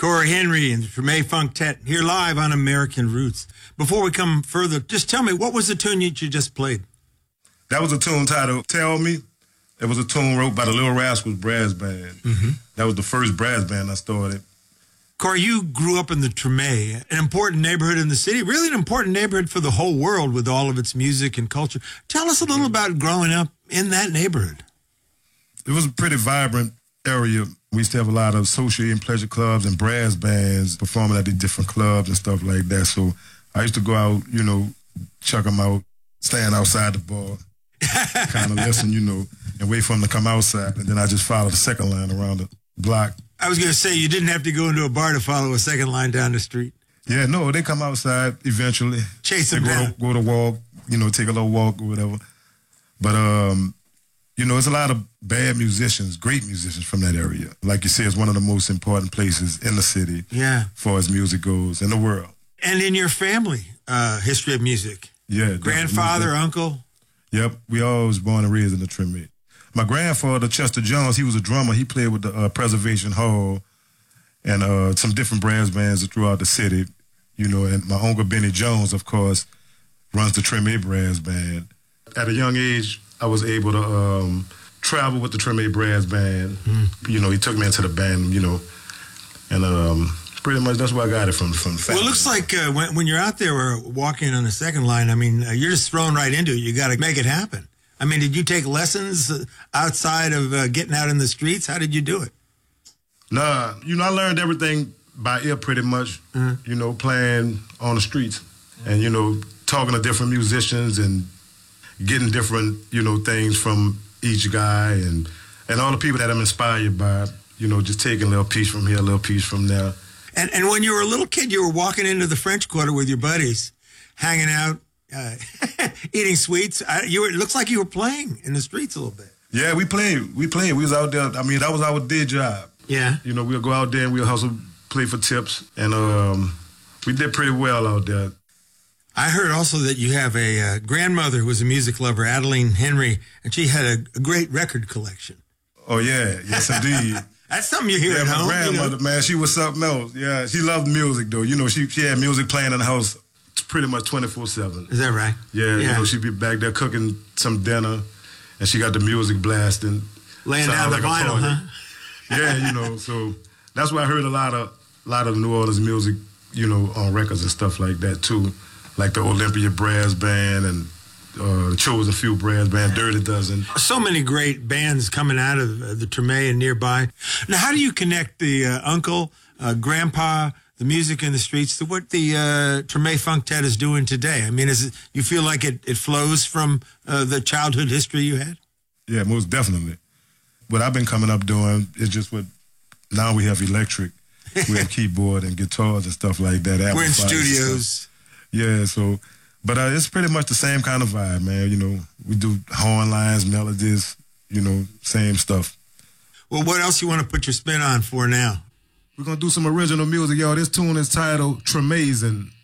Corey Henry and the Treme Funktet here live on American Roots. Before we come further, just tell me, what was the tune you just played? That was a tune titled Tell Me. It was a tune wrote by the Little Rascals Brass Band. That was the first brass band I started. Corey, you grew up in the Treme, an important neighborhood in the city, really an important neighborhood for the whole world with all of its music and culture. Tell us a little about growing up in that neighborhood. It was a pretty vibrant area. We used to have a lot of social and pleasure clubs and brass bands performing at the different clubs and stuff like that. So I used to go out, check them out, stand outside the bar, kind of listen, and wait for them to come outside. And then I just followed the second line around the block. I was going to say, you didn't have to go into a bar to follow a second line down the street. Yeah, no, they come outside eventually. Chase them down. Go to walk, take a little walk or whatever. But, it's a lot of bad musicians, great musicians from that area. Like you say, it's one of the most important places in the city as far as music goes in the world. And in your family, history of music? Yeah. Grandfather, uncle? Yep, we all was born and raised in the Treme. My grandfather, Chester Jones, he was a drummer. He played with the Preservation Hall and some different brass bands throughout the city, and my uncle Benny Jones, of course, runs the Treme Brass Band. At a young age, I was able to travel with the Treme Brass Band. He took me into the band, and pretty much that's where I got it from the family. Well, it looks like when you're out there walking on the second line, you're just thrown right into it. You got to make it happen. Did you take lessons outside of getting out in the streets? How did you do it? Nah, I learned everything by ear pretty much, playing on the streets and, talking to different musicians and getting different, things from each guy and all the people that I'm inspired by, just taking a little piece from here, a little piece from there. And when you were a little kid, you were walking into the French Quarter with your buddies, hanging out, eating sweets. It looks like you were playing in the streets a little bit. Yeah, we played. We was out there. That was our day job. Yeah. We'll go out there and we'll hustle, play for tips. And we did pretty well out there. I heard also that you have a grandmother who was a music lover, Adeline Henry, and she had a great record collection. Oh, yeah. Yes, indeed. That's something you hear at home. My grandmother, man, she was something else. Yeah, she loved music, though. She had music playing in the house pretty much 24/7. Is that right? Yeah. She'd be back there cooking some dinner, and she got the music blasting. Laying down the vinyl, huh? Yeah, so that's why I heard a lot of New Orleans music, on records and stuff like that, too. Like the Olympia Brass Band and the Chosen Few Brass Band, Dirty Dozen. So many great bands coming out of the Treme and nearby. Now, how do you connect the uncle, grandpa, the music in the streets to what the Treme Funktet is doing today? You feel like it flows from the childhood history you had? Yeah, most definitely. What I've been coming up doing is just now we have electric. We have keyboard and guitars and stuff like that. We're in studios. Yeah, but it's pretty much the same kind of vibe, man. We do horn lines, melodies, same stuff. Well, what else you want to put your spin on for now? We're going to do some original music, y'all. This tune is titled Tremazin'.